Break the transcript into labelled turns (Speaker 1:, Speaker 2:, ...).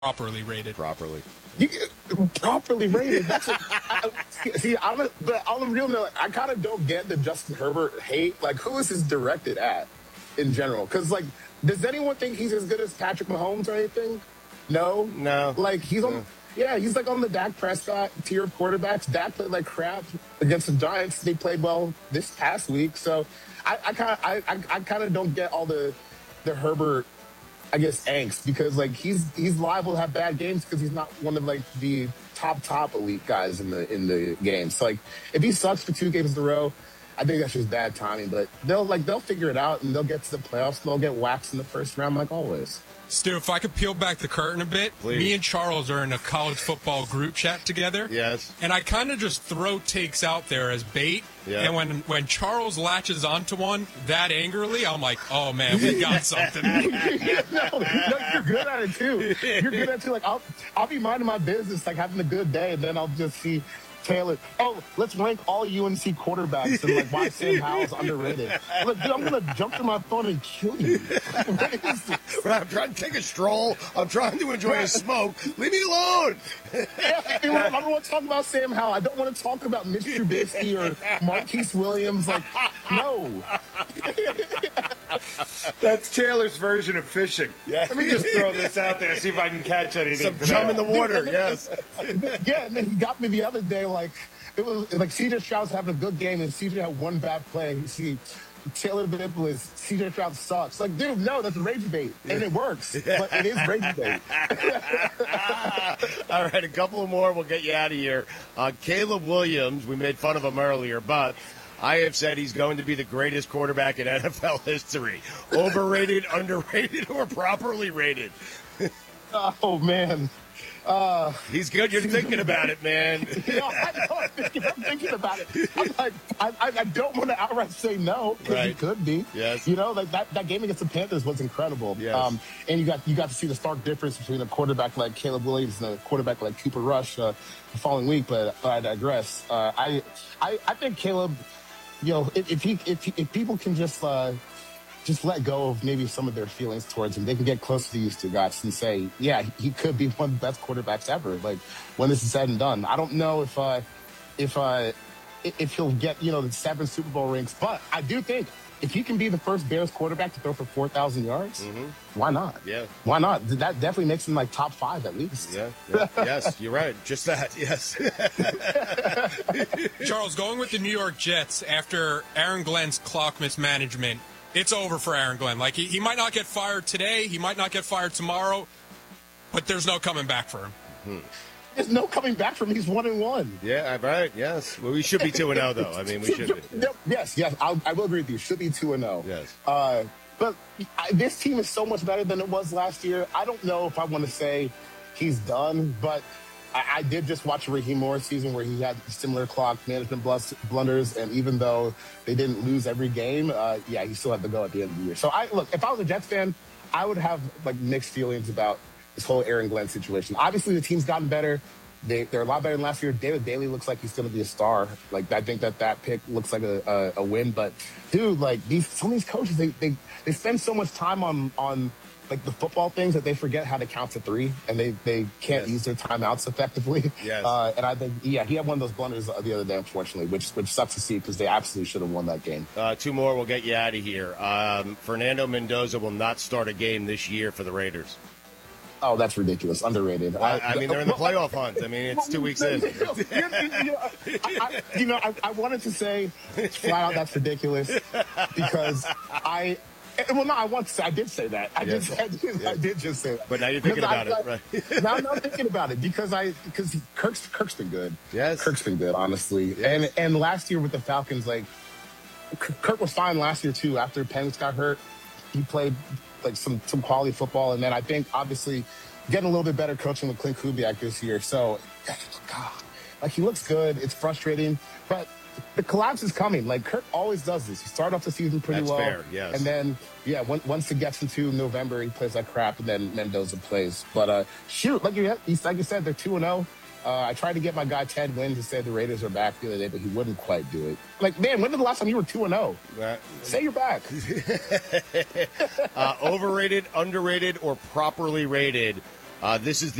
Speaker 1: Properly rated.
Speaker 2: Properly.
Speaker 3: Properly rated. That's see. But on the real note, I kind of don't get the Justin Herbert hate. Like, who is this directed at in general? Because, like, does anyone think he's as good as Patrick Mahomes or anything? No. Like, he's on. Yeah, he's like on the Dak Prescott tier of quarterbacks. Dak played like crap against the Giants. They played well this past week. So I kind of don't get all the Herbert, I guess, angst, because like he's liable to have bad games because he's not one of like the top elite guys in the game. So like if he sucks for 2 games in a row, I think that's just bad timing. But they'll figure it out and they'll get to the playoffs. They'll get waxed in the first round like always.
Speaker 1: Stu, if I could peel back the curtain a bit,
Speaker 2: Please.
Speaker 1: Me and Charles are in a college football group chat together.
Speaker 2: Yes.
Speaker 1: And I kind of just throw takes out there as bait.
Speaker 2: Yeah.
Speaker 1: And when Charles latches onto one that angrily, I'm like, oh, man, we got something.
Speaker 3: No, you're good at it, too. You're good at it, too. Like, I'll be minding my business, like having a good day, and then I'll just see Taylor. Oh, let's rank all UNC quarterbacks and like why Sam Howell's underrated. Look, dude, I'm gonna jump to my phone and kill you.
Speaker 2: I'm trying to take a stroll. I'm trying to enjoy a smoke. Leave me alone.
Speaker 3: I don't want to talk about Sam Howell. I don't want to talk about Mitch Trubisky or Marquise Williams. Like, no.
Speaker 4: That's Taylor's version of fishing.
Speaker 2: Yeah.
Speaker 4: Let me just throw this out there, see if I can catch anything.
Speaker 2: Some chum in the water, yes.
Speaker 3: Yeah, and then he got me the other day. Like, it was like C.J. Stroud's having a good game, and C.J. had one bad play. You see, Taylor Benipolis, C.J. Stroud sucks. Like, dude, no, that's rage bait, and it works, but it is rage bait.
Speaker 2: All right, a couple more. We'll get you out of here. Caleb Williams, we made fun of him earlier, but I have said he's going to be the greatest quarterback in NFL history. Overrated, underrated, or properly rated?
Speaker 3: Oh, man.
Speaker 2: He's good. You're thinking about it, man.
Speaker 3: I'm thinking about it. I'm like, I don't want to outright say no, because he could be.
Speaker 2: Yes.
Speaker 3: You know, like that game against the Panthers was incredible.
Speaker 2: Yes.
Speaker 3: And you got to see the stark difference between a quarterback like Caleb Williams and a quarterback like Cooper Rush the following week. But I digress. I think Caleb, you know, if people can just let go of maybe some of their feelings towards him, they can get close to these two guys and say, yeah, he could be one of the best quarterbacks ever. Like, when this is said and done, I don't know if he'll get, you know, the 7 Super Bowl rings, but I do think if he can be the first Bears quarterback to throw for 4,000 yards, why not?
Speaker 2: Yeah.
Speaker 3: Why not? That definitely makes him like top 5 at least.
Speaker 2: Yeah. Yes, you're right. Just that. Yes.
Speaker 1: Charles, going with the New York Jets after Aaron Glenn's clock mismanagement, it's over for Aaron Glenn. Like, he might not get fired today. He might not get fired tomorrow, but there's no coming back for him.
Speaker 3: There's no coming back from him. He's 1-1.
Speaker 2: Yeah, right. Yes. Well, we should be 2-0, though. I mean, we should be.
Speaker 3: Yes. I will agree with you. Should be 2-0.
Speaker 2: Yes.
Speaker 3: But this team is so much better than it was last year. I don't know if I want to say he's done, but I did just watch a Raheem Morris season where he had similar clock management blunders, and even though they didn't lose every game, he still had to go at the end of the year. So if I was a Jets fan, I would have like mixed feelings about this whole Aaron Glenn situation. Obviously, the team's gotten better. They're a lot better than last year. David Bailey looks like he's going to be a star. Like, I think that pick looks like a win. But dude, like some of these coaches, they spend so much time on like the football things that they forget how to count to 3, and they can't use their timeouts effectively.
Speaker 2: Yes.
Speaker 3: And I think, he had one of those blunders the other day, unfortunately, which sucks to see because they absolutely should have won that game.
Speaker 2: 2 more, we'll get you out of here. Fernando Mendoza will not start a game this year for the Raiders.
Speaker 3: Oh, that's ridiculous. Underrated.
Speaker 2: I mean, they're in the playoff hunt. I mean, it's 2 weeks in.
Speaker 3: I wanted to say flat out that's ridiculous because I did say that. I did just say that.
Speaker 2: But now you're thinking about it, right?
Speaker 3: Now I'm not thinking about it because Kirk's been good.
Speaker 2: Yes.
Speaker 3: Kirk's been good, honestly. Yes. And last year with the Falcons, like, Kirk was fine last year too. After Penix got hurt, he played like some quality football, and then I think obviously getting a little bit better coaching with Clint Kubiak this year. So, God, like, he looks good. It's frustrating, but the collapse is coming. Like, Kirk always does this. He started off the season pretty well.
Speaker 2: That's fair, yes.
Speaker 3: And then, once it gets into November, he plays like crap, and then Mendoza plays. But like you said, they're 2-0. I tried to get my guy Ted Wynn to say the Raiders are back the other day, but he wouldn't quite do it. Like, man, when was the last time you were 2-0? Say you're back.
Speaker 2: Overrated, underrated, or properly rated This is